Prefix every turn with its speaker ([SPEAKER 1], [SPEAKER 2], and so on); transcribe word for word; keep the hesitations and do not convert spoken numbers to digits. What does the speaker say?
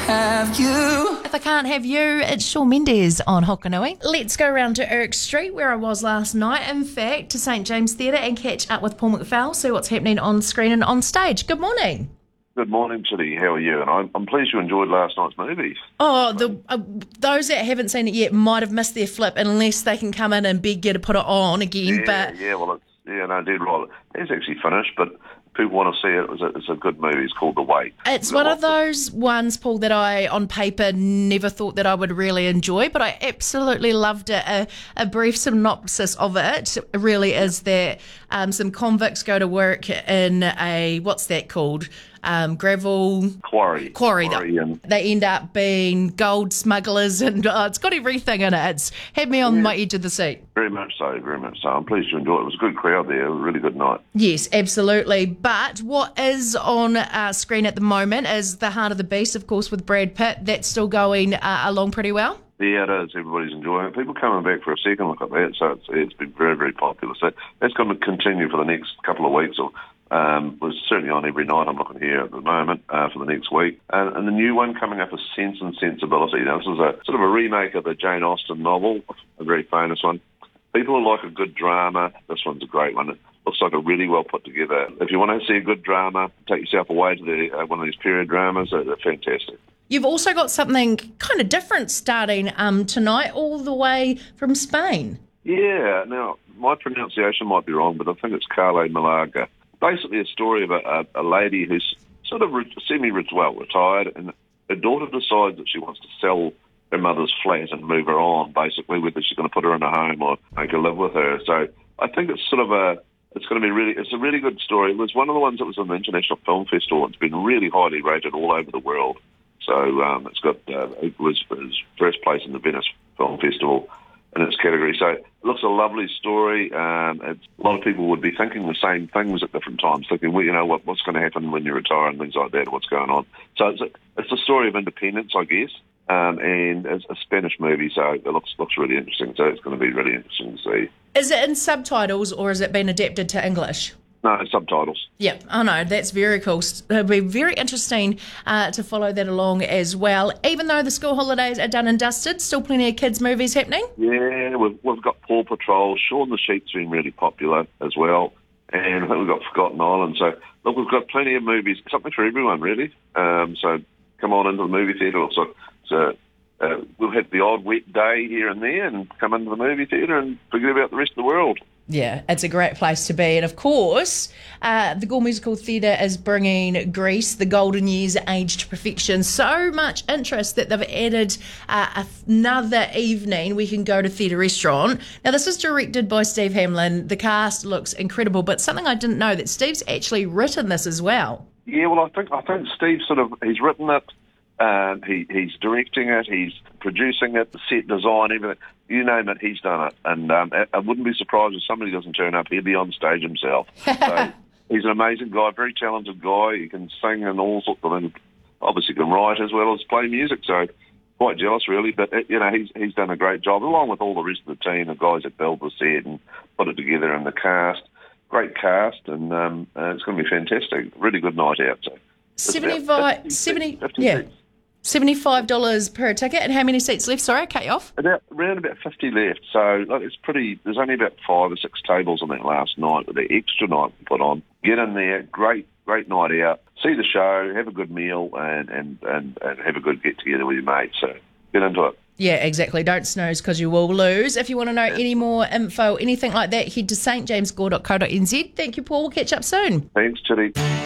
[SPEAKER 1] have you.
[SPEAKER 2] If I can't have you, it's Shawn Mendes on Hokanui. Let's go around to Ersk Street, where I was last night. In fact, to St James Theatre and catch up with Paul McPhail, see what's happening on screen and on stage. Good morning.
[SPEAKER 3] Good morning, Chitty. How are you? And I'm, I'm pleased you enjoyed last night's movie.
[SPEAKER 2] Oh, the uh, those that haven't seen it yet might have missed their flip unless they can come in and beg you to put it on again.
[SPEAKER 3] Yeah,
[SPEAKER 2] but
[SPEAKER 3] yeah, well, it's, yeah, no, dead right. It's actually finished, but people want to see it. It's a, it's a good movie. It's called The Wait.
[SPEAKER 2] It's one of those ones, Paul, that I, on paper, never thought that I would really enjoy, but I absolutely loved it. A, a brief synopsis of it really is that um, some convicts go to work in a, what's that called? Um, gravel
[SPEAKER 3] quarry.
[SPEAKER 2] Quarry.
[SPEAKER 3] quarry and
[SPEAKER 2] they end up being gold smugglers, and uh, it's got everything in it. It's had me on
[SPEAKER 3] yeah.
[SPEAKER 2] my edge of the seat.
[SPEAKER 3] Very much so, very much so. I'm pleased you enjoyed it. It was a good crowd there. A really good night.
[SPEAKER 2] Yes, absolutely. But what is on uh, screen at the moment is The Heart of the Beast, of course, with Brad Pitt. That's still going uh, along pretty well.
[SPEAKER 3] Yeah, it is. Everybody's enjoying it. People coming back for a second look at that, so it's, it's been very, very popular. So that's going to continue for the next couple of weeks. Or um, was certainly on every night. I'm looking here at the moment uh, for the next week. Uh, and the new one coming up is Sense and Sensibility. Now, this is a sort of a remake of a Jane Austen novel, a very famous one. People who like a good drama, this one's a great one. It looks like a really well put together. If you want to see a good drama, take yourself away to the, uh, one of these period dramas. They're, they're fantastic.
[SPEAKER 2] You've also got something kind of different starting um, tonight, all the way from Spain.
[SPEAKER 3] Yeah, now, my pronunciation might be wrong, but I think it's Carle Malaga. Basically a story of a, a, a lady who's sort of re- semi-well retired, and her daughter decides that she wants to sell her mother's flat and move her on, basically, whether she's going to put her in a home or make her live with her. So I think it's sort of a, it's going to be really, it's a really good story. It was one of the ones that was in the International Film Festival. It's been really highly rated all over the world. So um, it's got, uh, it was its first place in the Venice Film Festival in its category. So it looks a lovely story. Um, it's, a lot of people would be thinking the same things at different times, thinking, well, you know, what, what's going to happen when you retire and things like that, what's going on. So it's a, it's a story of independence, I guess. Um, and it's a Spanish movie, so it looks looks really interesting. So it's going to be really interesting to see.
[SPEAKER 2] Is it in subtitles or has it been adapted to English?
[SPEAKER 3] No, subtitles.
[SPEAKER 2] Yeah, I know, that's very cool. It'll be very interesting uh, to follow that along as well. Even though the school holidays are done and dusted, still plenty of kids' movies happening?
[SPEAKER 3] Yeah, we've, we've got Paw Patrol. Shaun the Sheep's been really popular as well. And I think we've got Forgotten Island. So, look, we've got plenty of movies, something for everyone, really. Um, so come on into the movie theatre. Looks like So uh, we'll have the odd wet day here and there and come into the movie theatre and forget about the rest of the world.
[SPEAKER 2] Yeah, it's a great place to be. And of course, uh, the Gore Musical Theatre is bringing Grease, the golden years, aged to perfection. So much interest that they've added uh, another evening we can go to Theatre Restaurant. Now, this is directed by Steve Hamlin. The cast looks incredible, but something I didn't know, that Steve's actually written this as well.
[SPEAKER 3] Yeah, well, I think I think Steve sort of, he's written it. Um, he, he's directing it, he's producing it, the set design, everything. You name it, he's done it. And um, I, I wouldn't be surprised if somebody doesn't turn up. He'll be on stage himself. So he's an amazing guy, very talented guy. He can sing and all sorts of things. Obviously can write as well as play music. So quite jealous, really. But, you know, he's he's done a great job, along with all the rest of the team, the guys that build the set and put it together, and the cast. Great cast, and um, uh, it's going to be fantastic. Really good night out. So
[SPEAKER 2] seventy-five, seventy, yeah. seventy-five dollars per ticket, and how many seats left? Sorry, I cut you off.
[SPEAKER 3] About, around about fifty left, so look, it's pretty. There's only about five or six tables on that last night with the extra night we put on. Get in there, great, great night out. See the show, have a good meal, and and, and, and have a good get together with your mates. So get into it.
[SPEAKER 2] Yeah, exactly. Don't snooze because you will lose. If you want to know any more info, anything like that, head to s t james gore dot co dot n z. Thank you, Paul. We'll catch up soon.
[SPEAKER 3] Thanks, Chitty.